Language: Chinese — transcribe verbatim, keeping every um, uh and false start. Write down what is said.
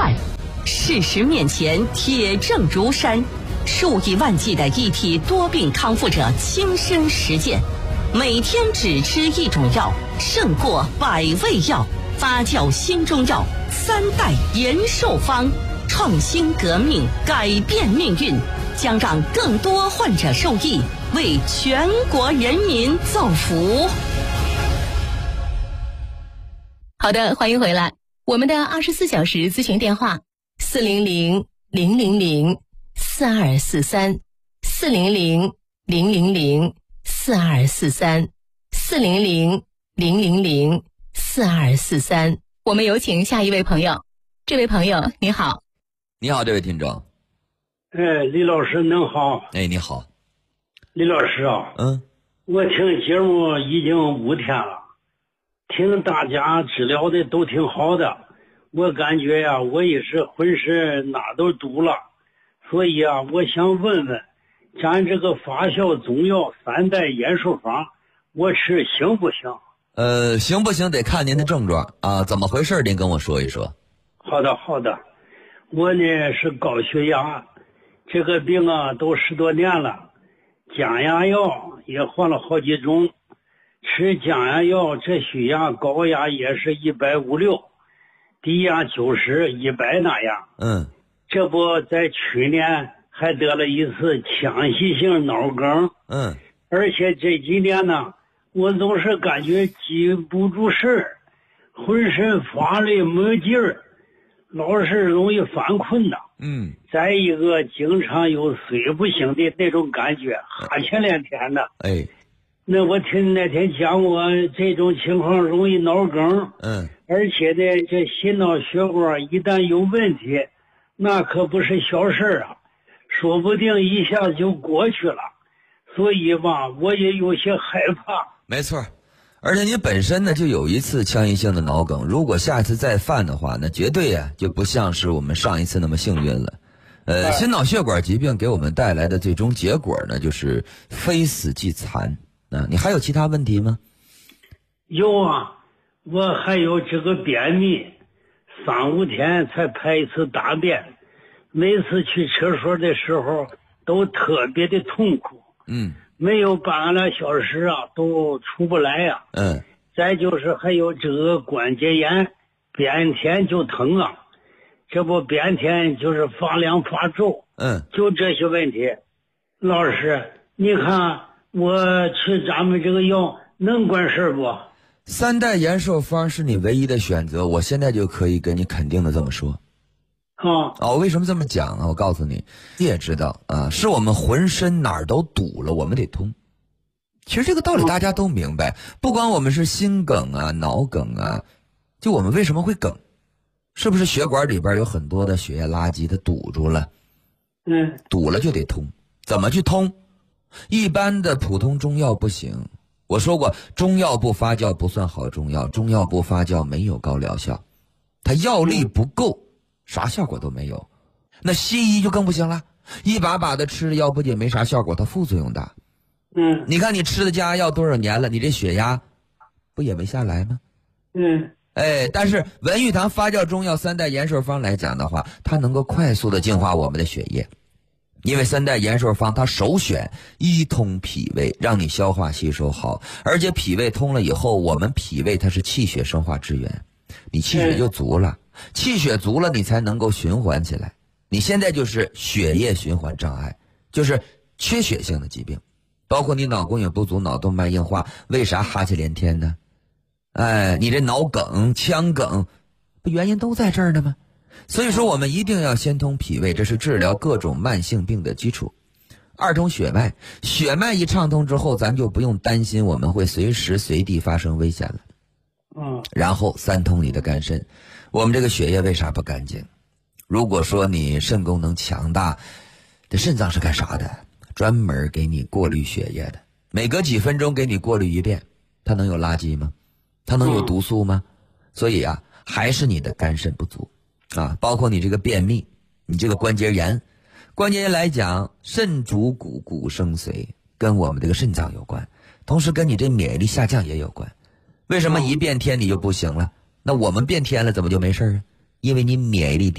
万。事实面前，铁证如山，数以万计的一体多病康复者亲身实践，每天只吃一种药，胜过百味药。发酵新中药，三代延寿方，创新革命，改变命运，将让更多患者受益，为全国人民造福。 好的，欢迎回来。我们的二十四小时咨询电话：四零零零零零四二四三，四零零零零零四二四三，四零零零零零四二四三。我们有请下一位朋友。这位朋友，你好。 你好，这位听众。 哎，李老师您好。 哎，你好。 李老师啊， 嗯， 我听节目已经五天了，听大家治疗的都挺好的，我感觉呀，我也是浑身哪都堵了，所以啊，我想问问，咱这个发酵中药三代延寿方，我吃行不行？ 呃，行不行得看您的症状啊，怎么回事？您跟我说一说。 好的，好的。我呢是高血压，这个病啊都十多年了，降压药也换了好几种，吃降压药这血压高压也是一百五六，低压九十一百那样。 嗯， 这不在去年还得了一次腔隙性脑梗。 嗯， 而且这几年呢，我总是感觉记不住事儿，浑身发累没劲儿，老是容易犯困的。 嗯， 再一个经常有睡不醒的那种感觉，哈欠连天的。 哎， 那我听那天讲过，这种情况容易脑梗。 嗯， 而且呢，这心脑血管一旦有问题，那可不是小事啊，说不定一下就过去了。所以吧，我也有些害怕。 没错。而且你本身呢就有一次腔隙性的脑梗，如果下一次再犯的话，那绝对呀、啊、就不像是我们上一次那么幸运了。呃，心脑血管疾病给我们带来的最终结果呢，就是非死即残。啊，你还有其他问题吗？ 有啊，我还有这个便秘，三五天才排一次大便，每次去厕所的时候都特别的痛苦。 嗯。 没有半个来小时啊，都出不来呀、啊。 嗯。 再就是还有这个关节炎，便天就疼啊，这不便天就是发凉发皱。 嗯。 就这些问题，老师，你看我吃咱们这个药能管事不？ 三代延寿方是你唯一的选择，我现在就可以跟你肯定的这么说。 啊， 哦，为什么这么讲啊？我告诉你，你也知道啊，是我们浑身哪儿都堵了，我们得通。其实这个道理大家都明白，不管我们是心梗啊、脑梗啊，就我们为什么会梗，是不是血管里边有很多的血液垃圾它堵住了？ 嗯， 堵了就得通。怎么去通？一般的普通中药不行。我说过，中药不发酵不算好中药，中药不发酵没有高疗效，它药力不够。啥效果都没有。那西医就更不行了，一把把的吃的药不仅没啥效果，它副作用大。 嗯， 你看你吃的降压药多少年了，你这血压不也没下来吗？ 嗯， 哎，但是文玉堂发酵中药三代延寿方来讲的话，它能够快速的净化我们的血液，因为三代延寿方它首选一通脾胃，让你消化吸收好，而且脾胃通了以后，我们脾胃它是气血生化之源，你气血就足了。气血足了，你才能够循环起来。你现在就是血液循环障碍，就是缺血性的疾病，包括你脑供血不足、脑动脉硬化，为啥哈气连天呢？哎，你这脑梗、腔梗，不原因都在这儿呢吗？所以说，我们一定要先通脾胃，这是治疗各种慢性病的基础。二通血脉，血脉一畅通之后，咱就不用担心我们会随时随地发生危险了。 嗯， 然后三通你的肝肾。我们这个血液为啥不干净？如果说你肾功能强大，这肾脏是干啥的？专门给你过滤血液的，每隔几分钟给你过滤一遍，它能有垃圾吗？它能有毒素吗？所以啊，还是你的肝肾不足啊，包括你这个便秘，你这个关节炎，关节炎来讲，肾主骨，骨生髓，跟我们这个肾脏有关，同时跟你这免疫力下降也有关。为什么一变天你就不行了？那我们变天了怎么就没事啊？因为你免疫力低。